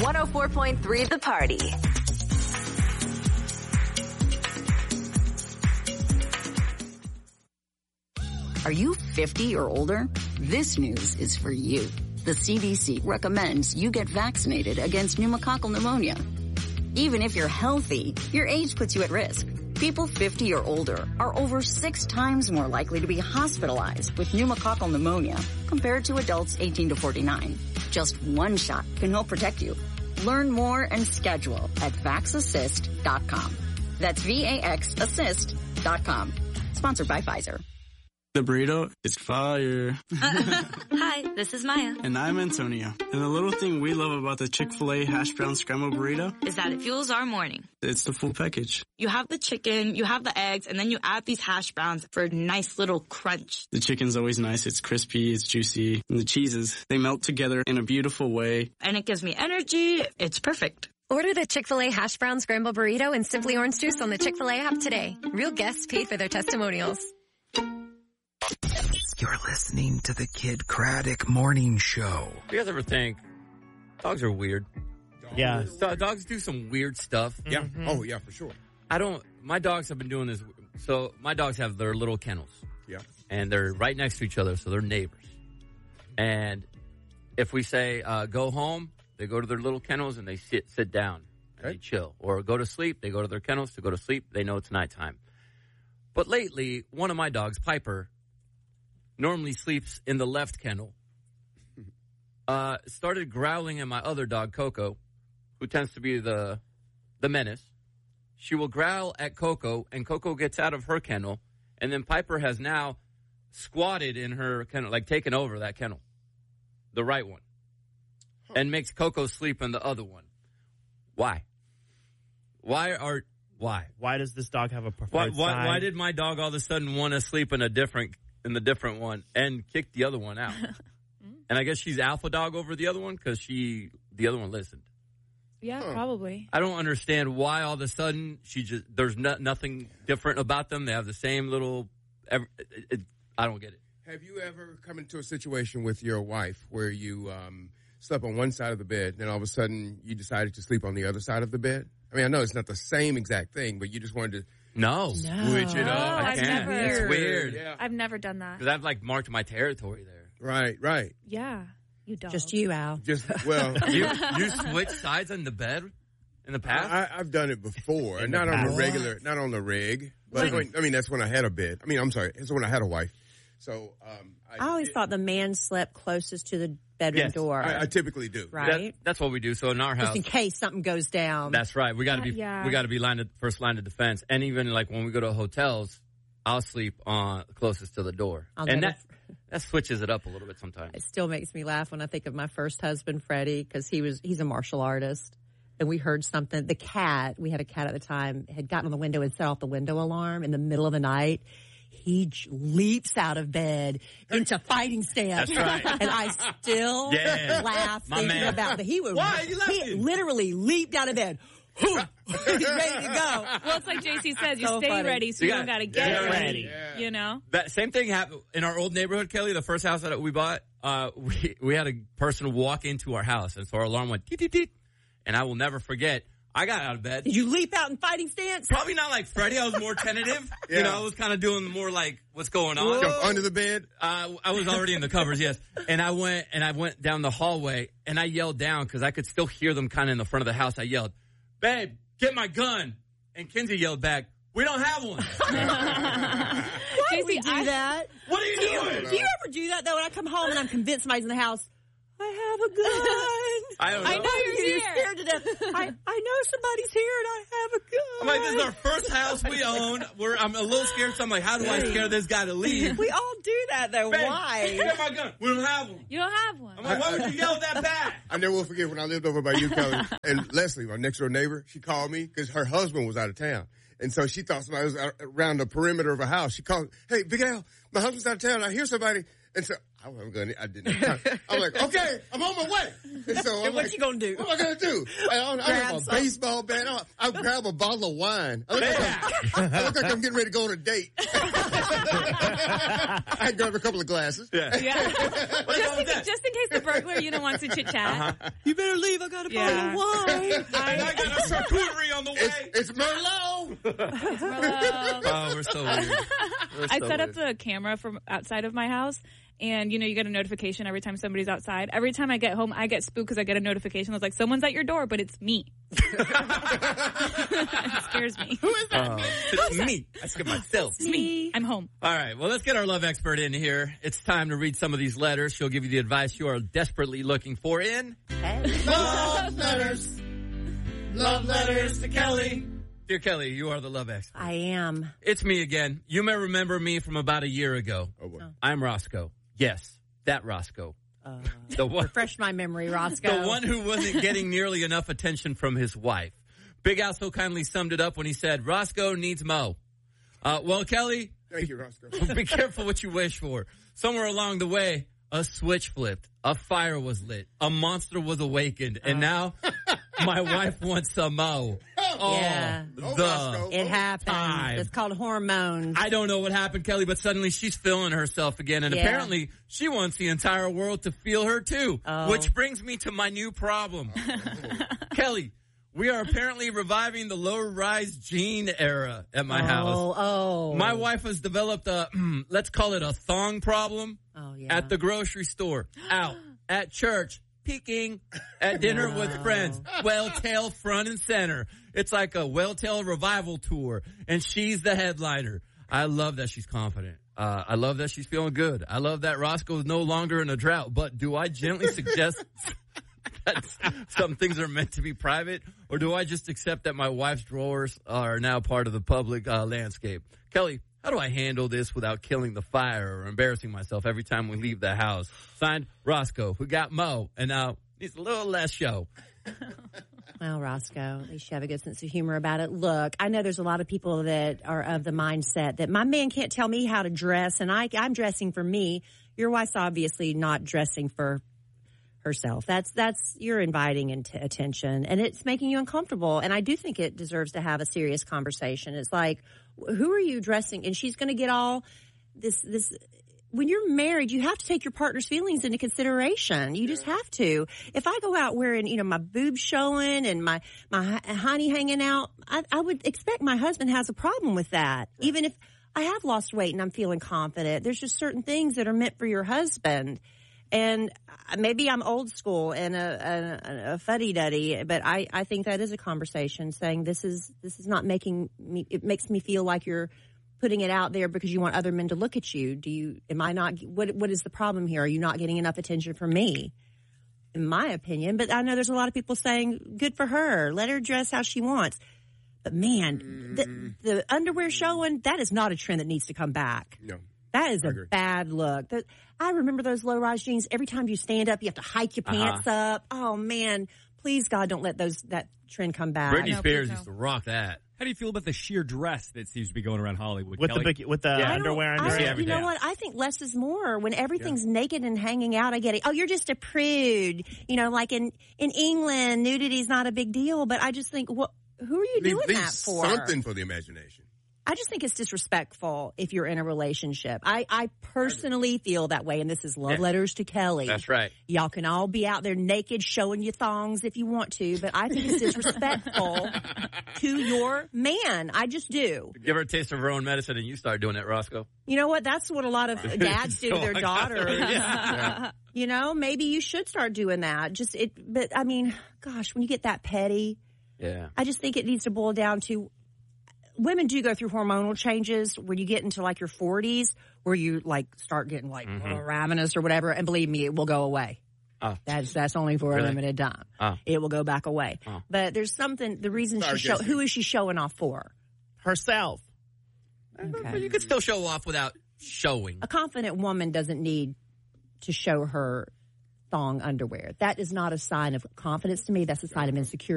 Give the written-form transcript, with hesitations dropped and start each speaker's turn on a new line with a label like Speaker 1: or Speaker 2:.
Speaker 1: 104.3 The Party.
Speaker 2: Are you 50 or older? This news is for you. The CDC recommends you get vaccinated against pneumococcal pneumonia. Even if you're healthy, your age puts you at risk. People 50 or older are over 6 times more likely to be hospitalized with pneumococcal pneumonia compared to adults 18 to 49. Just one shot can help protect you. Learn more and schedule at vaxassist.com. That's VAXassist.com. Sponsored by Pfizer.
Speaker 3: The burrito is fire.
Speaker 4: Hi, this is Maya.
Speaker 3: And I'm Antonio. And the little thing we love about the Chick-fil-A hash brown scrambled burrito
Speaker 4: is that it fuels our morning.
Speaker 3: It's the full package.
Speaker 4: You have the chicken, you have the eggs, and then you add these hash browns for a nice little crunch.
Speaker 3: The chicken's always nice. It's crispy, it's juicy. And the cheeses, they melt together in a beautiful way.
Speaker 4: And it gives me energy. It's perfect.
Speaker 5: Order the Chick-fil-A hash brown scrambled burrito and Simply Orange Juice on the Chick-fil-A app today. Real guests paid for their testimonials.
Speaker 6: You're listening to the Kid Craddock Morning Show.
Speaker 7: Do you guys ever think dogs are weird?
Speaker 8: Yeah.
Speaker 7: Dogs do some weird stuff.
Speaker 9: Yeah. Mm-hmm. Oh, yeah, for sure.
Speaker 7: My dogs have been doing this. So my dogs have their little kennels.
Speaker 9: Yeah.
Speaker 7: And they're right next to each other, so they're neighbors. And if we say, go home, they go to their little kennels and they sit down and they chill. Or go to sleep, they go to their kennels to go to sleep. They know it's nighttime. But lately, one of my dogs, Piper, normally sleeps in the left kennel, started growling at my other dog, Coco, who tends to be the menace. She will growl at Coco, and Coco gets out of her kennel, and then Piper has now squatted in her kennel, like taken over that kennel, the right one, and makes Coco sleep in the other one. Why? Why
Speaker 8: does this dog have a preferred side?
Speaker 7: Why did my dog all of a sudden want to sleep in the different one and kick the other one out? And I guess she's alpha dog over the other one because the other one listened.
Speaker 10: Yeah, probably.
Speaker 7: I don't understand why all of a sudden there's nothing different about them. They have the same little. I don't get it.
Speaker 9: Have you ever come into a situation with your wife where you slept on one side of the bed, and then all of a sudden you decided to sleep on the other side of the bed? I mean, I know it's not the same exact thing, but you just wanted to switch it up.
Speaker 7: I can't. It's weird.
Speaker 9: Yeah.
Speaker 10: I've never done that.
Speaker 7: Because I've marked my territory there.
Speaker 9: Right.
Speaker 10: Yeah, you don't.
Speaker 11: Just you, Al.
Speaker 9: You
Speaker 7: switch sides on the bed in the past?
Speaker 9: I've done it before, not on the rig. But that's when I had a bed. It's when I had a wife. So
Speaker 11: I always thought the man slept closest to the bedroom door.
Speaker 9: I typically do.
Speaker 11: Right?
Speaker 7: That's what we do. So in our house,
Speaker 11: just in case something goes down.
Speaker 7: That's right. We got to be first line of defense. And even like when we go to hotels, I'll sleep closest to the door. That switches it up a little bit sometimes.
Speaker 11: It still makes me laugh when I think of my first husband, Freddie, because he's a martial artist. And we heard something. We had a cat at the time, had gotten on the window and set off the window alarm in the middle of the night. He leaps out of bed into fighting stance.
Speaker 7: That's right.
Speaker 11: And I still laugh thinking about that.
Speaker 7: Why are you laughing?
Speaker 11: He literally leaped out of bed. He's ready to go.
Speaker 10: Well, it's like JC says, you
Speaker 11: So
Speaker 10: stay
Speaker 11: funny.
Speaker 10: ready, so you don't got to get ready.
Speaker 9: Yeah.
Speaker 10: You know?
Speaker 7: That same thing happened in our old neighborhood, Kelly, the first house that we bought. We had a person walk into our house, and so our alarm went teet, teet, teet. And I will never forget, I got out of bed.
Speaker 11: Did you leap out in fighting stance?
Speaker 7: Probably not like Freddie. I was more tentative.
Speaker 9: Yeah.
Speaker 7: I was kind of doing more like, what's going on?
Speaker 9: Jump under the bed?
Speaker 7: I was already in the covers, yes. And I went down the hallway, and I yelled down because I could still hear them kind of in the front of the house. I yelled, "Babe, get my gun." And Kinsey yelled back, "We don't have one."
Speaker 11: Why do we do that?
Speaker 7: What are you doing?
Speaker 11: Do you ever do that, though, when I come home and I'm convinced somebody's in the house? I have a gun.
Speaker 7: I don't know.
Speaker 10: I know you're
Speaker 11: scared to death. I know somebody's here and I have a gun.
Speaker 7: I'm like, this is our first house we own. I'm a little scared, so I'm like, how do I scare this guy to leave?
Speaker 11: We all do that, though.
Speaker 7: Babe,
Speaker 11: why?
Speaker 7: get my gun. We don't have one.
Speaker 10: You don't have one.
Speaker 7: I'm like, why would you yell that back?
Speaker 9: I never will forget when I lived over by you, Kelly, and Leslie, my next door neighbor, she called me because her husband was out of town. And so she thought somebody was around the perimeter of her house. She called, "Hey, Big Al, my husband's out of town. I hear somebody." And so I wasn't going. I didn't have time. I'm like, "Okay, I'm on my way." So I'm
Speaker 11: what you gonna do?
Speaker 9: What am I gonna do? I have a baseball bat. I'll grab a bottle of wine. I look like I'm getting ready to go on a date. I grab a couple of glasses.
Speaker 10: Just in case the burglar, wants to chit chat.
Speaker 7: You better leave. I got a bottle of wine. I got a charcuterie on the way.
Speaker 9: It's Merlot.
Speaker 7: Oh, we're so weird.
Speaker 10: I set up the camera from outside of my house. And, you get a notification every time somebody's outside. Every time I get home, I get spooked because I get a notification that's like, someone's at your door, but it's me. It scares me.
Speaker 7: Who is that? It's me. I scared myself.
Speaker 10: It's me. I'm home.
Speaker 7: All right. Well, let's get our love expert in here. It's time to read some of these letters. She'll give you the advice you are desperately looking for in Love Letters. Love Letters to Kelly. Dear Kelly, you are the love expert.
Speaker 11: I am.
Speaker 7: It's me again. You may remember me from about a year ago. I'm Roscoe. Yes, that Roscoe. The one,
Speaker 11: refresh my memory, Roscoe.
Speaker 7: The one who wasn't getting nearly enough attention from his wife. Big Al so kindly summed it up when he said, Roscoe needs Mo. Well, Kelly.
Speaker 9: Thank you, Roscoe.
Speaker 7: Be careful what you wish for. Somewhere along the way, a switch flipped. A fire was lit. A monster was awakened. And now my wife wants some Mo.
Speaker 11: Yeah. It happens.
Speaker 7: Time.
Speaker 11: It's called hormones.
Speaker 7: I don't know what happened, Kelly, but suddenly she's feeling herself again. And apparently she wants the entire world to feel her too. Which brings me to my new problem. Kelly, we are apparently reviving the low-rise jean era at my house. My wife has developed a, let's call it a thong problem at the grocery store, out, at church, peeking, at dinner with friends, well-tail front and center. It's like a well-tail revival tour, and she's the headliner. I love that she's confident. I love that she's feeling good. I love that Roscoe is no longer in a drought. But do I gently suggest that some things are meant to be private, or do I just accept that my wife's drawers are now part of the public landscape? Kelly, how do I handle this without killing the fire or embarrassing myself every time we leave the house? Signed, Roscoe, who got Mo, and now needs a little less show.
Speaker 11: Well, Roscoe, at least you have a good sense of humor about it. Look, I know there's a lot of people that are of the mindset that my man can't tell me how to dress, and I'm dressing for me. Your wife's obviously not dressing for herself. That's you're inviting into attention, and it's making you uncomfortable. And I do think it deserves to have a serious conversation. It's like, who are you dressing? And she's going to get all this. When you're married, you have to take your partner's feelings into consideration. You just have to. If I go out wearing, my boobs showing and my honey hanging out, I would expect my husband has a problem with that. Right. Even if I have lost weight and I'm feeling confident, there's just certain things that are meant for your husband. And maybe I'm old school and a fuddy-duddy, but I think that is a conversation saying this is not making me, it makes me feel like you're putting it out there because you want other men to look at you. What is the problem here? Are you not getting enough attention from me? In my opinion, but I know there's a lot of people saying, good for her. Let her dress how she wants. But man, the underwear showing, that is not a trend that needs to come back.
Speaker 9: No.
Speaker 11: That is a bad look. I remember those low-rise jeans. Every time you stand up, you have to hike your pants up. Oh, man. Please, God, don't let that trend come back.
Speaker 7: Britney Spears used to rock that.
Speaker 1: How do you feel about the sheer dress that seems to be going around Hollywood?
Speaker 8: With the underwear and
Speaker 11: you know what? I think less is more. When everything's naked and hanging out, I get it. Oh, you're just a prude. Like in England, nudity is not a big deal. But I just think, who are you doing that for?
Speaker 9: Something for the imagination.
Speaker 11: I just think it's disrespectful if you're in a relationship. I personally feel that way, and this is love letters to Kelly.
Speaker 7: That's right.
Speaker 11: Y'all can all be out there naked showing your thongs if you want to, but I think it's disrespectful to your man. I just do.
Speaker 7: Give her a taste of her own medicine, and you start doing it, Roscoe.
Speaker 11: You know what? That's what a lot of dads do to their daughters. Maybe you should start doing that. But I mean, gosh, when you get that petty, I just think it needs to boil down to, women do go through hormonal changes where you get into like your 40s where you start getting ravenous or whatever. And believe me, it will go away. That's only for a limited time. It will go back away. But there's something, the reason who is she showing off for?
Speaker 8: Herself.
Speaker 11: Okay.
Speaker 7: But you could still show off without showing.
Speaker 11: A confident woman doesn't need to show her thong underwear. That is not a sign of confidence to me. That's a sign of insecurity.